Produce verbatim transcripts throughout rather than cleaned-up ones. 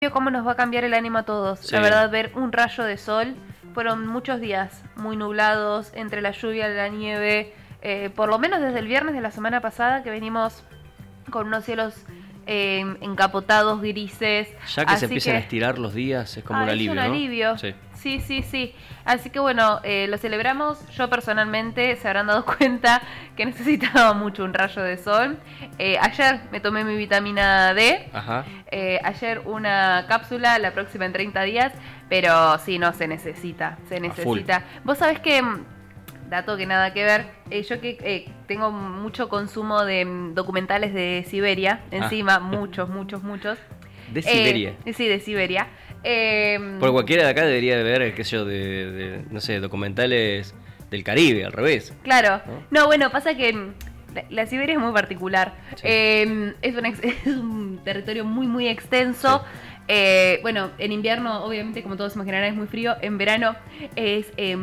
Cómo nos va a cambiar el ánimo a todos. Sí. La verdad, ver un rayo de sol. Fueron muchos días muy nublados, entre la lluvia y la nieve, eh, por lo menos desde el viernes de la semana pasada, que venimos con unos cielos eh, encapotados, grises. Ya que Así se empiezan que... a estirar los días, es como ah, un alivio, es un ¿no? alivio. Sí. sí, sí, sí. Así que bueno, eh, lo celebramos. Yo personalmente, se habrán dado cuenta que necesitaba mucho un rayo de sol. Eh, ayer me tomé mi vitamina D. Ajá. Eh, ayer una cápsula, la próxima en treinta días. Pero sí, no, se necesita. Se necesita. Vos sabés que... dato que nada que ver, eh, yo que eh, tengo mucho consumo de mm, documentales de Siberia, encima, ah. muchos, muchos, muchos. ¿De Siberia? Eh, sí, de Siberia. Eh, Por cualquiera de acá debería de ver, qué sé yo, de, de, no sé, documentales del Caribe, al revés. Claro. No, no bueno, pasa que la, la Siberia es muy particular. Sí. Eh, es, un ex, es un territorio muy, muy extenso. Sí. Eh, bueno, en invierno, obviamente, como todos imaginarán, es muy frío. En verano es eh,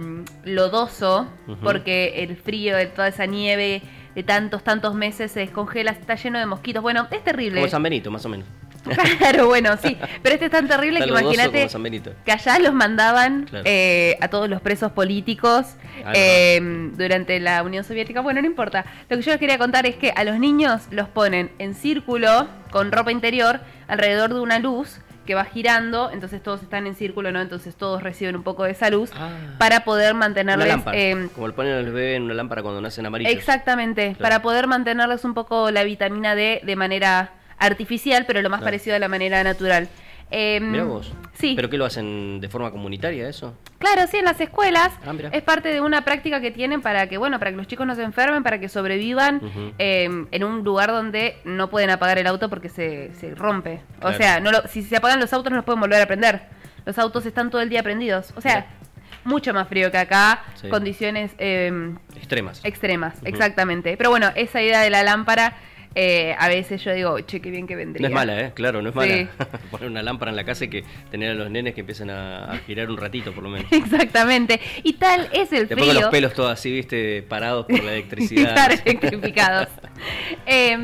lodoso, uh-huh. porque el frío de toda esa nieve de tantos, tantos meses se descongela, está lleno de mosquitos. Bueno, es terrible. Como San Benito, más o menos. Claro, bueno, sí. Pero este es tan terrible está que imagínate que allá los mandaban claro. eh, a todos los presos políticos ah, eh, no. durante la Unión Soviética. Bueno, no importa. Lo que yo les quería contar es que a los niños los ponen en círculo con ropa interior alrededor de una luz que va girando, entonces todos están en círculo, ¿no? Entonces todos reciben un poco de esa luz ah, para poder mantenerles... Una lámpara, eh, como le ponen al bebé en una lámpara cuando nacen amarillos. Exactamente, claro. Para poder mantenerles un poco la vitamina D de manera artificial, pero lo más claro. parecido a la manera natural. Eh, Mirá vos. Sí. ¿Pero qué lo hacen de forma comunitaria eso? Claro, sí, en las escuelas. Ah, es parte de una práctica que tienen para que, bueno, para que los chicos no se enfermen, para que sobrevivan uh-huh. eh, en un lugar donde no pueden apagar el auto porque se, se rompe. Claro. O sea, no lo, si se apagan los autos no los pueden volver a prender. Los autos están todo el día prendidos. O sea, Mirá. mucho más frío que acá, sí. condiciones eh, extremas. Extremas, uh-huh. exactamente. Pero bueno, esa idea de la lámpara... Eh, a veces yo digo, che, qué bien que vendría. No es mala, ¿eh? Claro, no es mala. Sí. Poner una lámpara en la casa y que tener a los nenes que empiecen a, a girar un ratito, por lo menos. Exactamente. Y tal es el Te frío. Te pongo los pelos todos así, viste, parados por la electricidad. Estar electrificados. eh,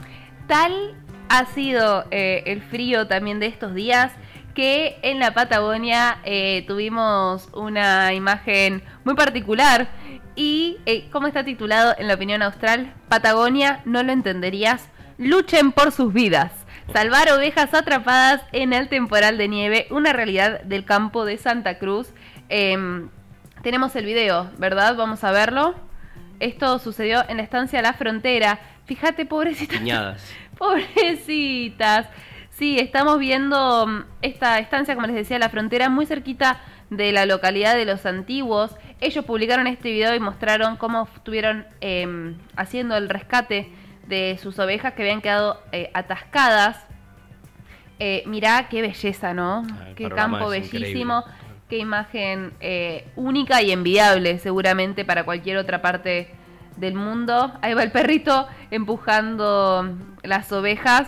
tal ha sido eh, el frío también de estos días que en la Patagonia eh, tuvimos una imagen muy particular. Y, eh, ¿cómo está titulado en la opinión austral? Patagonia, no lo entenderías. Luchen por sus vidas. Salvar ovejas atrapadas en el temporal de nieve. Una realidad del campo de Santa Cruz. Eh, tenemos el video, ¿verdad? Vamos a verlo. Esto sucedió en la estancia La Frontera. Fíjate, pobrecitas. Piñadas. Pobrecitas. Sí, estamos viendo esta estancia, como les decía, La Frontera, muy cerquita de la localidad de Los Antiguos. Ellos publicaron este video y mostraron cómo estuvieron eh, haciendo el rescate de sus ovejas que habían quedado eh, atascadas. Eh, mirá qué belleza, ¿no? Ay, qué campo bellísimo, increíble. Qué imagen eh, única y envidiable seguramente para cualquier otra parte del mundo. Ahí va el perrito empujando las ovejas.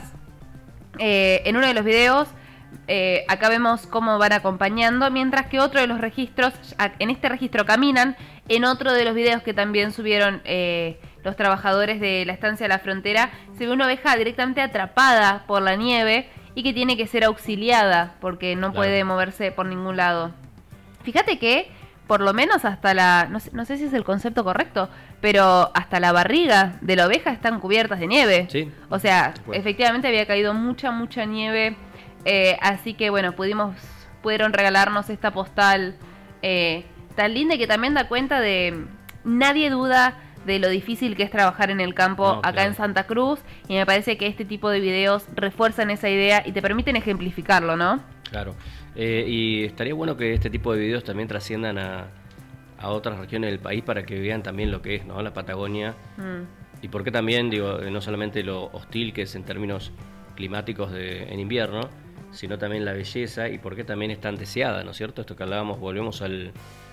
Eh, en uno de los videos Eh, acá vemos cómo van acompañando, mientras que otro de los registros, en este registro caminan, en otro de los videos que también subieron eh, los trabajadores de la estancia de La Frontera, se ve una oveja directamente atrapada por la nieve y que tiene que ser auxiliada porque no claro. puede moverse por ningún lado. Fíjate que por lo menos hasta la, no sé, no sé si es el concepto correcto, pero hasta la barriga de la oveja están cubiertas de nieve. Sí. O sea, bueno. efectivamente había caído mucha, mucha nieve. Eh, así que bueno, pudimos pudieron regalarnos esta postal eh, tan linda y que también da cuenta de... Nadie duda de lo difícil que es trabajar en el campo no, acá claro. en Santa Cruz, y me parece que este tipo de videos refuerzan esa idea y te permiten ejemplificarlo, ¿no? Claro, eh, y estaría bueno que este tipo de videos también trasciendan a, a otras regiones del país para que vean también lo que es, ¿no? La Patagonia mm. y por qué también, digo, no solamente lo hostil que es en términos climáticos de, en invierno, sino también la belleza y por qué también es tan deseada, ¿no es cierto? Esto que hablábamos, volvemos al,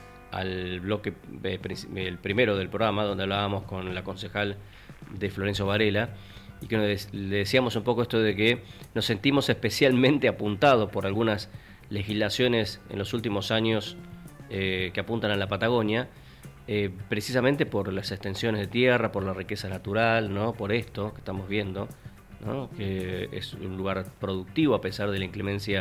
al bloque eh, el primero del programa, donde hablábamos con la concejal de Florencio Varela, y que nos, le decíamos un poco esto de que nos sentimos especialmente apuntados por algunas legislaciones en los últimos años eh, que apuntan a la Patagonia, eh, precisamente por las extensiones de tierra, por la riqueza natural, ¿no? Por esto que estamos viendo, ¿no? Que es un lugar productivo a pesar de la inclemencia